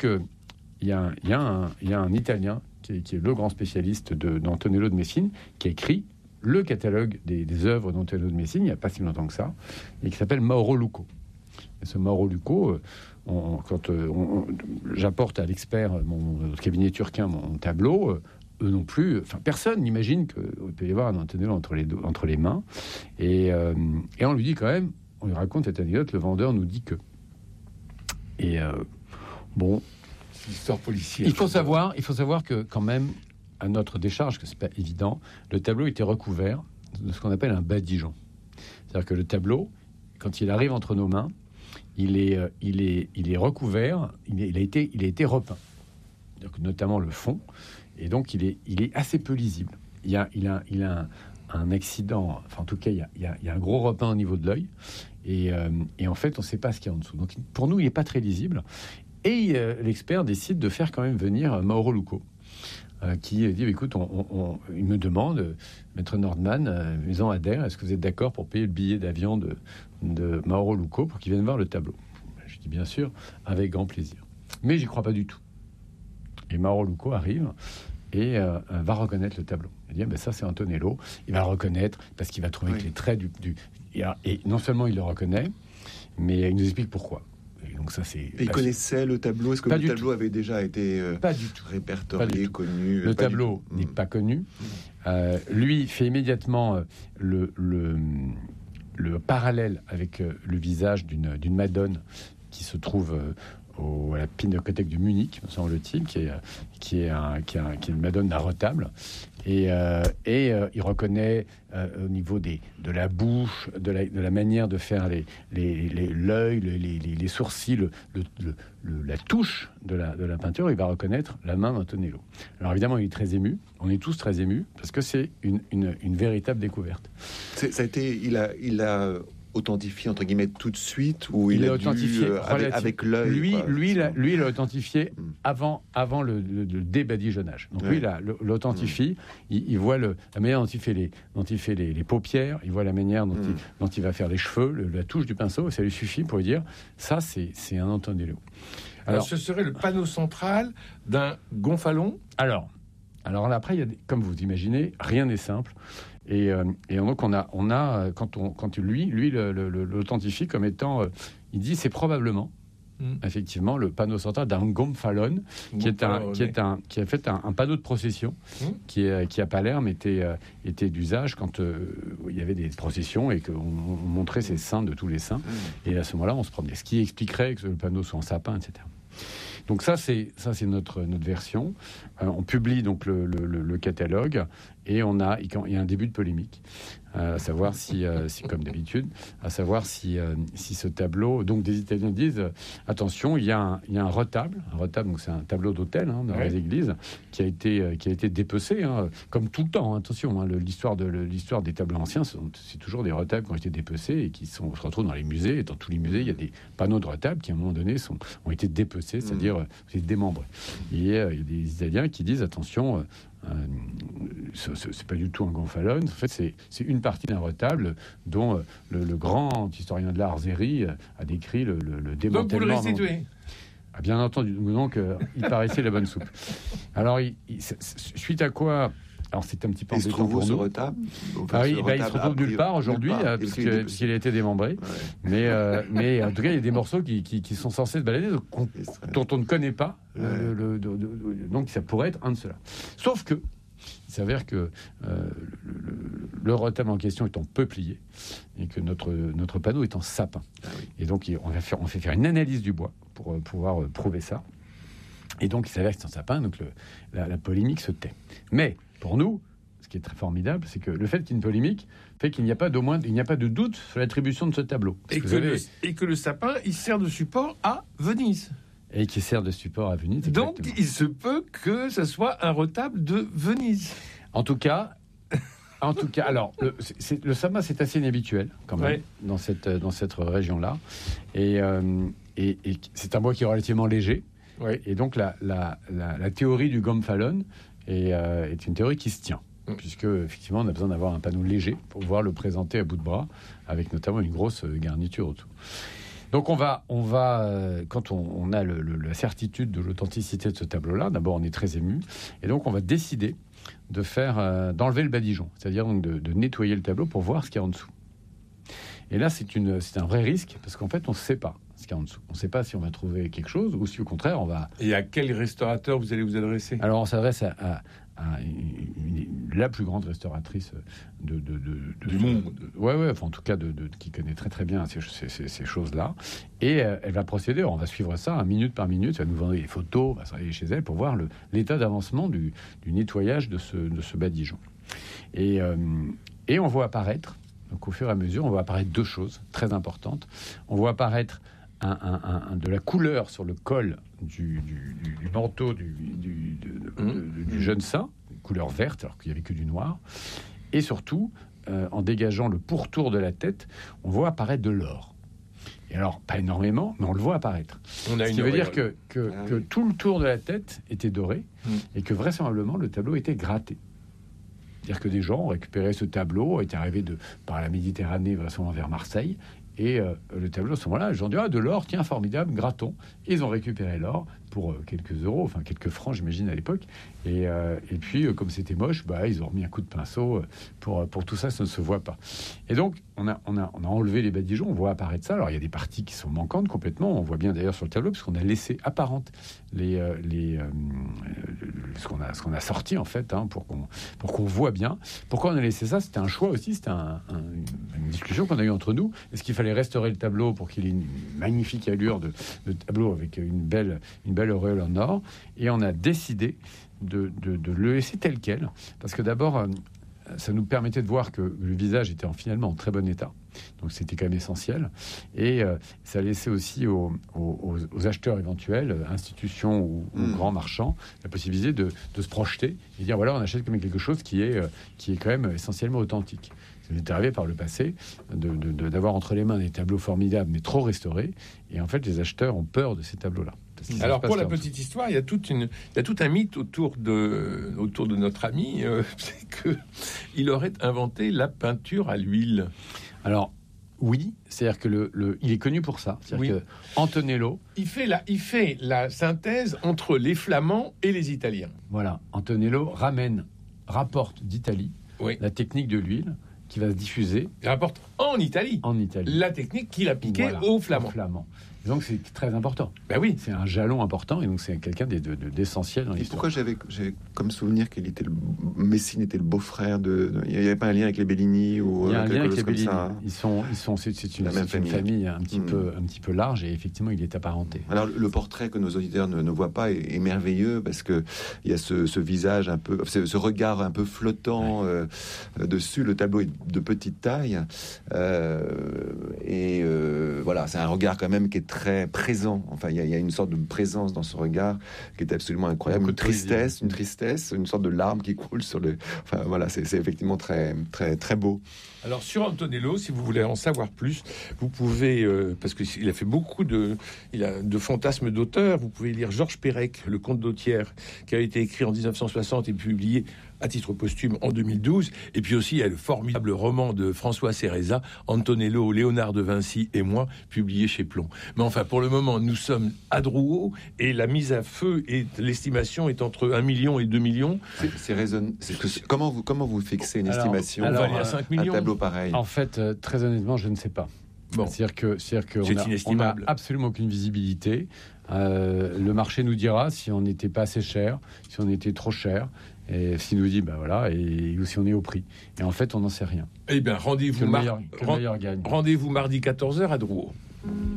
qu'il y a un Italien qui est le grand spécialiste d'Antonello de Messine, qui a écrit le catalogue des œuvres d'Antonello de Messine, il n'y a pas si longtemps que ça, et qui s'appelle Mauro Luco. Et ce Mauro Luco, j'apporte à l'expert, mon cabinet turquin, mon tableau, eux non plus, personne n'imagine qu'il peut y avoir un Antonello entre les mains. Et on lui dit quand même, on lui raconte cette anecdote, le vendeur nous dit que. Et bon, c'est une histoire policière. Il faut savoir que quand même, à notre décharge, que c'est pas évident, le tableau était recouvert de ce qu'on appelle un badigeon. C'est-à-dire que le tableau, quand il arrive entre nos mains, il est recouvert, il a été repeint, donc notamment le fond, et donc il est assez peu lisible. Il a un accident, en tout cas il y a un gros repeint au niveau de l'œil, et en fait on ne sait pas ce qu'il y a en dessous. Donc pour nous il n'est pas très lisible, et l'expert décide de faire quand même venir Mauro Luco, qui dit écoute, il me demande, maître Nordman, maison Adair, est-ce que vous êtes d'accord pour payer le billet d'avion de Mauro Luco pour qu'il vienne voir le tableau? Je dis bien sûr, avec grand plaisir. Mais j'y crois pas du tout. Et Mauro Luco arrive et va reconnaître le tableau. Il dit ça c'est Antonello. Il va le reconnaître parce qu'il va trouver que les traits et non seulement il le reconnaît, mais il nous explique pourquoi. Et donc ça, c'est. Il connaissait le tableau. Est-ce que le tableau avait déjà été répertorié, connu? Le tableau n'est pas connu. Lui fait immédiatement le parallèle avec le visage d'une Madone qui se trouve à la Pinacothèque de Munich, me semble-t-il, qui est une Madone d'un retable. Et il reconnaît au niveau de la bouche, de la manière de faire l'œil, les sourcils, la touche de la peinture, il va reconnaître la main d'Antonello. Alors évidemment, il est très ému. On est tous très émus parce que c'est une véritable découverte. Il a authentifié entre guillemets tout de suite, ou il a authentifié avec l'œil. Lui, il a authentifié avant le débadigeonnage. Donc lui, il l'authentifie. Il voit la manière dont il fait les paupières. Il voit la manière dont il va faire les cheveux, la touche du pinceau. Ça lui suffit pour lui dire ça, c'est un Antonello. Alors, ce serait le panneau central d'un gonfalon. Alors après, comme vous imaginez, rien n'est simple. Et donc on a quand lui l'authentifie comme étant, il dit c'est probablement effectivement le panneau central d'un gonfalone qui a fait un panneau de procession qui à Palerme était d'usage quand il y avait des processions et qu'on montrait ses saints de tous les saints, et à ce moment-là on se promenait, ce qui expliquerait que le panneau soit en sapin, etc. Donc ça c'est notre version. On publie donc le catalogue, et il y a un début de polémique, à savoir si comme d'habitude, à savoir si ce tableau, donc des Italiens disent attention, il y a un retable, donc c'est un tableau d'autel dans les églises qui a été dépecé, comme tout le temps. Attention, l'histoire des tableaux anciens, c'est toujours des retables qui ont été dépecés et qui se retrouvent dans les musées. Et dans tous les musées, il y a des panneaux de retables qui à un moment donné ont été dépecés, c'est-à-dire démembrés. Et il y a des Italiens qui disent attention. C'est pas du tout un gonfalone. En fait, c'est une partie d'un retable dont le grand historien de l'art Zeri a décrit le démantèlement. Donc vous le restituez. Bien entendu. Donc il paraissait la bonne soupe. Alors suite à quoi? Alors c'est un petit peu embêtant pour nous. Ce retable. Il se retrouve nulle part aujourd'hui parce qu'il a été démembré. Ouais. Mais en tout cas, il y a des morceaux qui sont censés se balader, dont on ne connaît pas. Donc ça pourrait être un de ceux-là. Sauf que il s'avère que le retable en question étant peuplier et que notre panneau est en sapin. Et donc on fait faire une analyse du bois pour pouvoir prouver ça. Et donc il s'avère que c'est en sapin, donc la polémique se tait. Mais pour nous, ce qui est très formidable, c'est que le fait qu'il y ait une polémique fait qu'il n'y a pas de doute sur l'attribution de ce tableau. Et que le sapin, il sert de support à Venise. Et qui sert de support à Venise. Donc, il se peut que ça soit un retable de Venise. En tout cas, alors, le sapin, c'est assez inhabituel, quand même, dans cette région-là. Et c'est un bois qui est relativement léger. Et donc, la théorie du gonfalone est une théorie qui se tient. Puisque, effectivement, on a besoin d'avoir un panneau léger pour pouvoir le présenter à bout de bras, avec notamment une grosse garniture autour. Donc on va quand on a la certitude de l'authenticité de ce tableau-là, d'abord on est très ému, et donc on va décider d'enlever le badigeon, c'est-à-dire donc de nettoyer le tableau pour voir ce qu'il y a en dessous. Et là, c'est un vrai risque, parce qu'en fait, on ne sait pas ce qu'il y a en dessous. On ne sait pas si on va trouver quelque chose, ou si au contraire, on va... Et à quel restaurateur vous allez vous adresser ? Alors, on s'adresse à la plus grande restauratrice du monde. Ouais, enfin, en tout cas, qui connaît très très bien ces choses-là. Et elle va procéder, on va suivre ça minute par minute, elle va nous vendre des photos, on va s'arrêter chez elle pour voir l'état d'avancement du nettoyage de ce badigeon. Et on voit apparaître, donc au fur et à mesure, on voit apparaître deux choses très importantes. On voit apparaître de la couleur sur le col du manteau du jeune saint, couleur verte, alors qu'il n'y avait que du noir. Et surtout, en dégageant le pourtour de la tête, on voit apparaître de l'or. Et alors, pas énormément, mais on le voit apparaître. Ce qui veut dire que tout le tour de la tête était doré et que vraisemblablement, le tableau était gratté. C'est-à-dire que des gens ont récupéré ce tableau, étaient arrivés par la Méditerranée, vraisemblablement vers Marseille, et le tableau, à ce moment-là, les gens disent « Ah, de l'or, tiens, formidable, grattons ». Ils ont récupéré l'or pour quelques euros, enfin quelques francs, j'imagine, à l'époque. Et puis, comme c'était moche, ils ont remis un coup de pinceau pour tout ça, ça ne se voit pas. Et donc, on a enlevé les badigeons, on voit apparaître ça. Alors, il y a des parties qui sont manquantes complètement. On voit bien d'ailleurs sur le tableau, parce qu'on a laissé apparentes ce qu'on a sorti, en fait, pour qu'on voit bien. Pourquoi on a laissé ça ? C'était un choix aussi, c'était une discussion qu'on a eue entre nous. Est-ce qu'il fallait restaurer le tableau pour qu'il ait une magnifique allure de tableau avec une belle auréole en or ? Et on a décidé de le laisser tel quel, parce que d'abord, ça nous permettait de voir que le visage était finalement en très bon état. Donc c'était quand même essentiel. Et ça laissait aussi aux acheteurs éventuels, institutions ou grands marchands, la possibilité de se projeter et dire voilà, on achète comme quelque chose qui est quand même essentiellement authentique. Ça nous est arrivé par le passé d'avoir entre les mains des tableaux formidables mais trop restaurés. Et en fait, les acheteurs ont peur de ces tableaux-là. Alors pour la petite histoire, il y a tout un mythe autour de notre ami, c'est que il aurait inventé la peinture à l'huile. Alors oui, c'est-à-dire que il est connu pour ça. C'est-à-dire que Antonello, il fait la synthèse entre les Flamands et les Italiens. Voilà, Antonello rapporte d'Italie la technique de l'huile qui va se diffuser. Il rapporte en Italie. La technique qu'il appliquait aux Flamands. Donc c'est très important. Ben oui, c'est un jalon important et donc c'est quelqu'un d'essentiel dans l'histoire. Pourquoi j'avais comme souvenir qu'il était Messine était le beau-frère il n'y avait pas un lien avec les Bellini ou il y a un lien avec les Bellini. Ça. C'est une famille un petit peu large et effectivement il est apparenté. Alors le portrait que nos auditeurs ne voient pas est merveilleux parce que il y a ce visage un peu, ce regard un peu flottant dessus. Le tableau est de petite taille et voilà, c'est un regard quand même qui est très présent. Enfin, il y a une sorte de présence dans ce regard qui est absolument incroyable. Une tristesse, une sorte de larme qui coule sur le. Enfin, voilà, c'est effectivement très, très, très beau. Alors, sur Antonello, si vous voulez en savoir plus, vous pouvez, parce qu'il a fait beaucoup de fantasmes d'auteurs, vous pouvez lire Georges Perec, Le Comte d'Autière, qui a été écrit en 1960 et publié à titre posthume en 2012. Et puis aussi, il y a le formidable roman de François Cereza, Antonello, Léonard de Vinci et moi, publié chez Plon. Mais enfin, pour le moment, nous sommes à Drouot et la mise à feu et l'estimation est entre 1 million et 2 millions. C'est raisonnable. Comment vous fixez une estimation à 5 millions. Un tableau pareil. En fait, très honnêtement, je ne sais pas. Bon. C'est-à-dire que c'est on n'a absolument aucune visibilité. Le marché nous dira si on n'était pas assez cher, si on était trop cher, et s'il nous dit ou si on est au prix. Et en fait, on n'en sait rien. Eh bien, rendez-vous le meilleur gagne. Rendez-vous mardi 14h à Drouot.